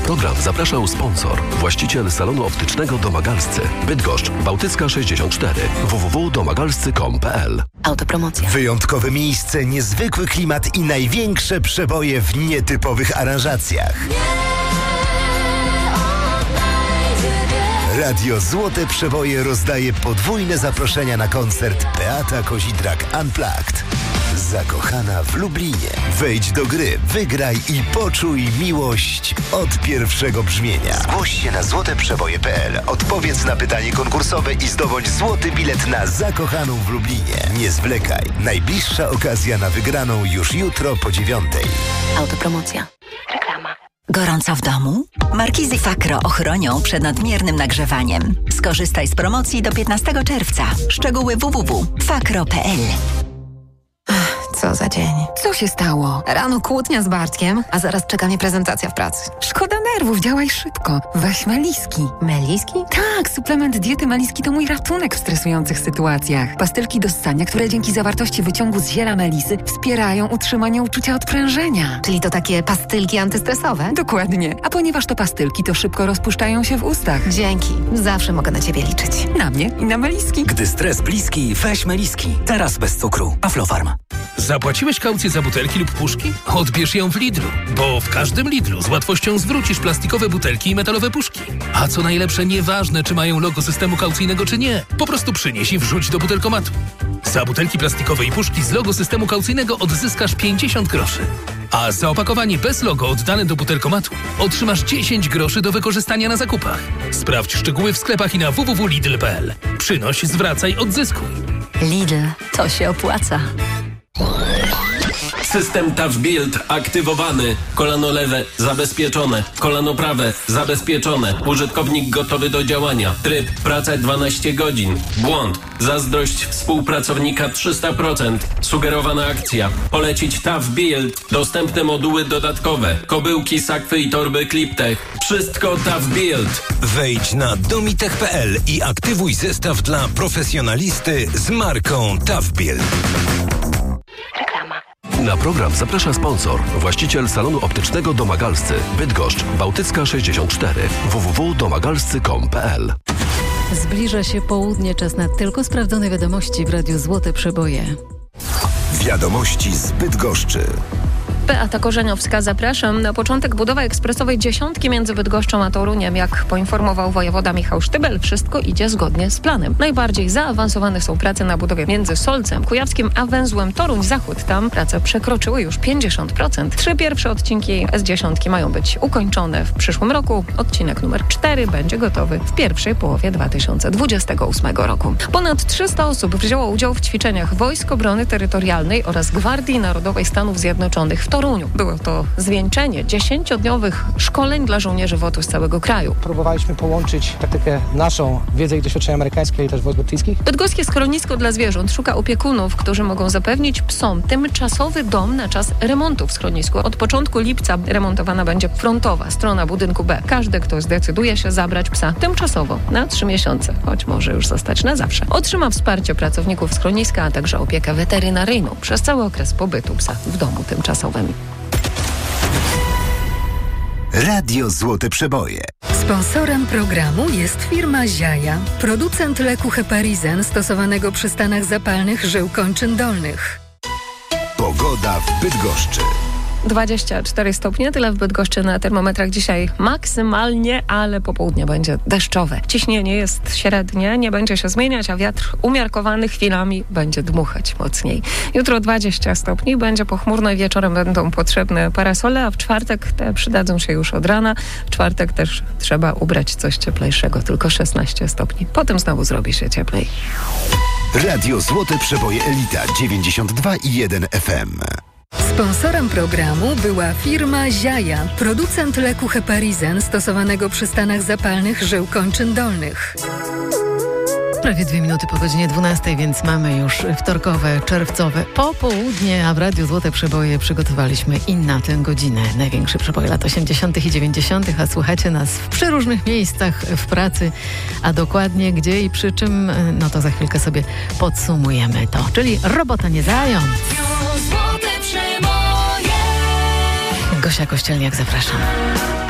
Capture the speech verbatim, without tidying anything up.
Na program zapraszał sponsor, właściciel salonu optycznego Domagalscy, Bydgoszcz, Bałtycka sześćdziesiąt cztery, w w w kropka domagalscy kropka com kropka p l. Autopromocja. Wyjątkowe miejsce, niezwykły klimat i największe przeboje w nietypowych aranżacjach. Radio Złote Przeboje rozdaje podwójne zaproszenia na koncert Beata Kozidrak Unplugged. Zakochana w Lublinie. Wejdź do gry, wygraj i poczuj miłość od pierwszego brzmienia. Zgłoś się na złote przeboje kropka p l, odpowiedz na pytanie konkursowe i zdobądź złoty bilet na Zakochaną w Lublinie. Nie zwlekaj. Najbliższa okazja na wygraną już jutro po dziewiątej. Autopromocja. Reklama. Gorąco w domu? Markizy Fakro ochronią przed nadmiernym nagrzewaniem. Skorzystaj z promocji do piętnastego czerwca. Szczegóły w w w kropka fakro kropka p l. Co za dzień. Co się stało? Rano kłótnia z Bartkiem, a zaraz czeka mnie prezentacja w pracy. Szkoda nerwów, działaj szybko. Weź Meliski. Meliski? Tak, suplement diety Meliski to mój ratunek w stresujących sytuacjach. Pastylki do ssania, które dzięki zawartości wyciągu z ziela melisy wspierają utrzymanie uczucia odprężenia. Czyli to takie pastylki antystresowe? Dokładnie. A ponieważ to pastylki, to szybko rozpuszczają się w ustach. Dzięki. Zawsze mogę na ciebie liczyć. Na mnie i na Meliski. Gdy stres bliski, weź Meliski. Teraz bez cukru. Aflofarm. Zapłaciłeś kaucję za butelki lub puszki? Odbierz ją w Lidlu, bo w każdym Lidlu z łatwością zwrócisz plastikowe butelki i metalowe puszki. A co najlepsze, nieważne czy mają logo systemu kaucyjnego czy nie, po prostu przynieś i wrzuć do butelkomatu. Za butelki plastikowe i puszki z logo systemu kaucyjnego odzyskasz pięćdziesiąt groszy. A za opakowanie bez logo oddane do butelkomatu otrzymasz dziesięć groszy do wykorzystania na zakupach. Sprawdź szczegóły w sklepach i na w w w kropka lidl kropka p l. Przynoś, zwracaj, odzyskuj. Lidl, to się opłaca. System Tough Build aktywowany. Kolano lewe zabezpieczone. Kolano prawe zabezpieczone. Użytkownik gotowy do działania. Tryb praca dwanaście godzin. Błąd. Zazdrość współpracownika trzysta procent. Sugerowana akcja. Polecić Tough Build. Dostępne moduły dodatkowe. Kobyłki, sakwy i torby Cliptech. Wszystko Tough Build. Wejdź na domitech kropka p l i aktywuj zestaw dla profesjonalisty z marką Tough Build. Reklama. Na program zaprasza sponsor, właściciel salonu optycznego Domagalscy, Bydgoszcz, Bałtycka sześćdziesiąt cztery, w w w kropka domagalscy kropka com kropka p l. Zbliża się południe, czas na tylko sprawdzone wiadomości w Radiu Złote Przeboje. Wiadomości z Bydgoszczy. Beata Korzeniowska, zapraszam. Na początek budowa ekspresowej dziesiątki między Bydgoszczą a Toruniem. Jak poinformował wojewoda Michał Sztybel, wszystko idzie zgodnie z planem. Najbardziej zaawansowane są prace na budowie między Solcem Kujawskim a węzłem Toruń-Zachód. Tam prace przekroczyły już pięćdziesiąt procent. Trzy pierwsze odcinki S dziesięć mają być ukończone w przyszłym roku. Odcinek numer cztery będzie gotowy w pierwszej połowie dwa tysiące dwudziestego ósmego roku. Ponad trzysta osób wzięło udział w ćwiczeniach Wojsk Obrony Terytorialnej oraz Gwardii Narodowej Stanów Zjednoczonych w Toruniu. Było to zwieńczenie dziesięciodniowych szkoleń dla żołnierzy W O T-u z całego kraju. Próbowaliśmy połączyć praktykę naszą, wiedzę i doświadczenia amerykańskie i też wojsk brytyjskich. Bydgoskie schronisko dla zwierząt szuka opiekunów, którzy mogą zapewnić psom tymczasowy dom na czas remontu w schronisku. Od początku lipca remontowana będzie frontowa strona budynku B. Każdy, kto zdecyduje się zabrać psa tymczasowo na trzy miesiące, choć może już zostać na zawsze, otrzyma wsparcie pracowników schroniska, a także opiekę weterynaryjną przez cały okres pobytu psa w domu tymczasowym. Radio Złote Przeboje. Sponsorem programu jest firma Ziaja, producent leku Heparizen stosowanego przy stanach zapalnych żył kończyn dolnych. Pogoda w Bydgoszczy. dwadzieścia cztery stopnie, tyle w Bydgoszczy na termometrach dzisiaj maksymalnie, ale popołudnie będzie deszczowe. Ciśnienie jest średnie, nie będzie się zmieniać, a wiatr umiarkowany chwilami będzie dmuchać mocniej. Jutro dwadzieścia stopni, będzie pochmurno i wieczorem będą potrzebne parasole, a w czwartek te przydadzą się już od rana. W czwartek też trzeba ubrać coś cieplejszego, tylko szesnaście stopni. Potem znowu zrobi się cieplej. Radio Złote Przeboje Elita dziewięćdziesiąt dwa i jeden F M. Sponsorem programu była firma Ziaja, producent leku Heparizen stosowanego przy stanach zapalnych żył kończyn dolnych. Prawie dwie minuty po godzinie dwunastej, więc mamy już wtorkowe, czerwcowe popołudnie, a w Radiu Złote Przeboje przygotowaliśmy i na tę godzinę największe przeboje lat osiemdziesiątych i dziewięćdziesiątych, a słuchacie nas w przeróżnych miejscach w pracy, a dokładnie gdzie i przy czym, no to za chwilkę sobie podsumujemy to, czyli robota nie zając. Gosia Kościelniak, zapraszam.